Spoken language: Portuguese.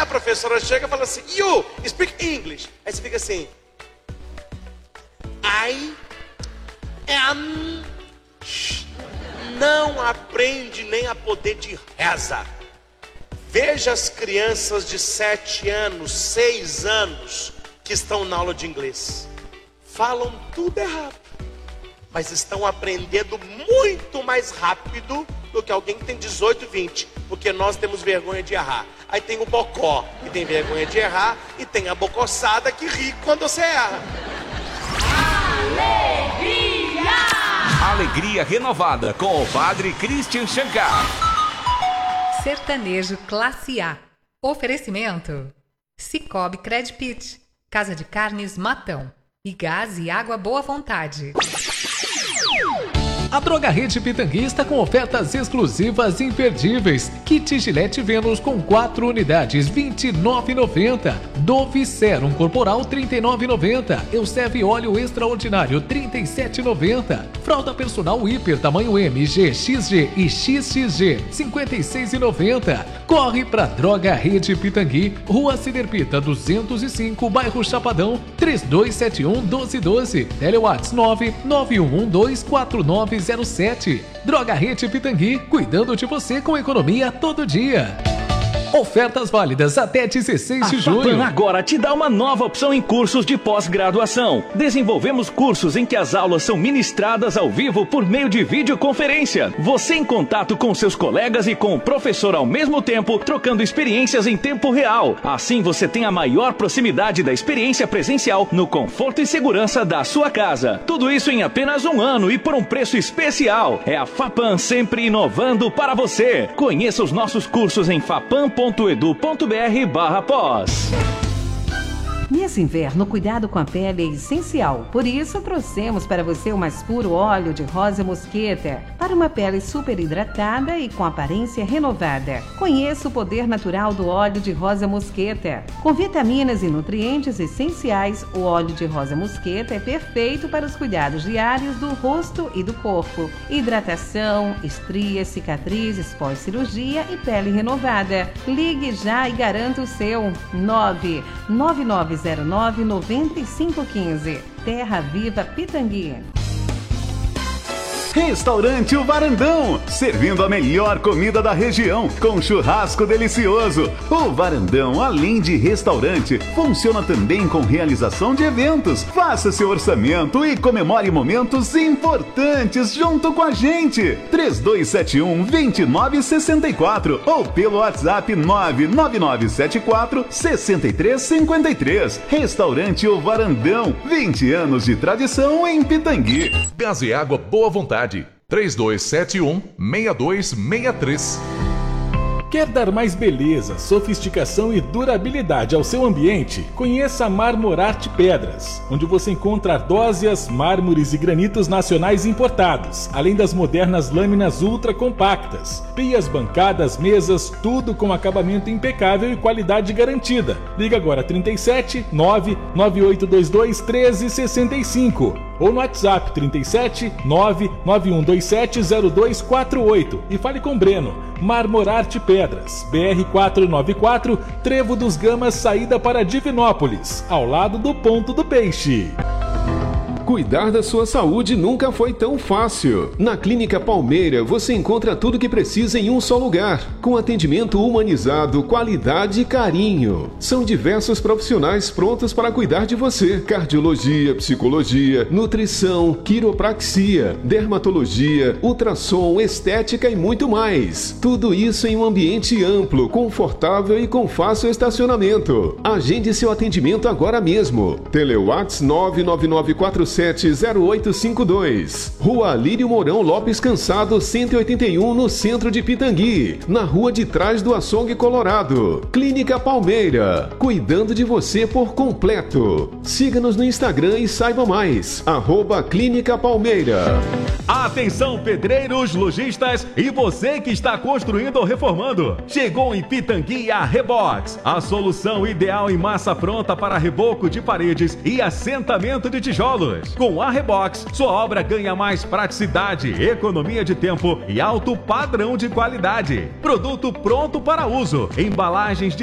a professora chega e fala assim, you speak English. Aí você fica assim, I am... Não aprende nem a poder de reza. Veja as crianças de 7 anos, 6 anos, que estão na aula de inglês. Falam tudo errado, mas estão aprendendo muito mais rápido do que alguém que tem 18, 20. Porque nós temos vergonha de errar. Aí tem o bocó, que tem vergonha de errar. E tem a bocoçada, que ri quando você erra. Alegria! Alegria renovada com o Padre Christian Shankar. Sertanejo Classe A. Oferecimento: Cicobi Credpit, Casa de Carnes Matão e Gás e Água Boa Vontade. A Droga Rede Pitangui está com ofertas exclusivas imperdíveis. Kit Gillette Vênus com 4 unidades, R$ 29,90. Dove Serum Corporal, R$ 39,90. Euseve Óleo Extraordinário, R$ 37,90. Fralda Personal Hiper tamanho M, G, XG e XXG, R$ 56,90. Corre pra Droga Rede Pitangui, Rua Ciderpita 205, bairro Chapadão, 3271-1212. Telewatts 991124907. Droga Rede Pitangui, cuidando de você com economia todo dia. Ofertas válidas até 16 de junho. A Fapan agora te dá uma nova opção em cursos de pós-graduação. Desenvolvemos cursos em que as aulas são ministradas ao vivo por meio de videoconferência. Você em contato com seus colegas e com o professor ao mesmo tempo, trocando experiências em tempo real. Assim você tem a maior proximidade da experiência presencial no conforto e segurança da sua casa. Tudo isso em apenas 1 ano e por um preço especial. É a Fapan sempre inovando para você. Conheça os nossos cursos em fapan.edu.br/pós. Nesse inverno, cuidado com a pele é essencial. Por isso, trouxemos para você o mais puro óleo de rosa mosqueta, para uma pele super hidratada e com aparência renovada. Conheça o poder natural do óleo de rosa mosqueta. Com vitaminas e nutrientes essenciais, o óleo de rosa mosqueta é perfeito para os cuidados diários do rosto e do corpo. Hidratação, estrias, cicatrizes pós-cirurgia e pele renovada. Ligue já e garanta o seu. 99909-9515. Terra Viva Pitangui. Restaurante O Varandão, servindo a melhor comida da região, com churrasco delicioso. O Varandão, além de restaurante, funciona também com realização de eventos. Faça seu orçamento e comemore momentos importantes junto com a gente. 3271-2964 ou pelo WhatsApp 99974-6353. Restaurante O Varandão, 20 anos de tradição em Pitangui. Gás e Água Boa Vontade, 3271-6263. Quer dar mais beleza, sofisticação e durabilidade ao seu ambiente? Conheça a Marmorarte Pedras, onde você encontra ardósias, mármores e granitos nacionais importados, além das modernas lâminas ultra compactas, pias, bancadas, mesas, tudo com acabamento impecável e qualidade garantida. Liga agora 37 99822 1365 ou no WhatsApp 37 99127 0248 e fale com Breno. Marmorarte Pedras, BR-494, Trevo dos Gamas, saída para Divinópolis, ao lado do Ponto do Peixe. Cuidar da sua saúde nunca foi tão fácil. Na Clínica Palmeira você encontra tudo que precisa em um só lugar, com atendimento humanizado, qualidade e carinho. São diversos profissionais prontos para cuidar de você: cardiologia, psicologia, nutrição, quiropraxia, dermatologia, ultrassom, estética e muito mais. Tudo isso em um ambiente amplo, confortável e com fácil estacionamento. Agende seu atendimento agora mesmo. Telewatts 999470852. Rua Alírio Mourão Lopes Cansado, 181, no centro de Pitangui, na rua de trás do Açougue Colorado. Clínica Palmeira, cuidando de você por completo. Siga-nos no Instagram e saiba mais. @Clínica Palmeira. Atenção, pedreiros, lojistas e você que está construindo ou reformando. Chegou em Pitangui a Rebox, a solução ideal em massa pronta para reboco de paredes e assentamento de tijolos. Com a Rebox, sua obra ganha mais praticidade, economia de tempo e alto padrão de qualidade. Produto pronto para uso, embalagens de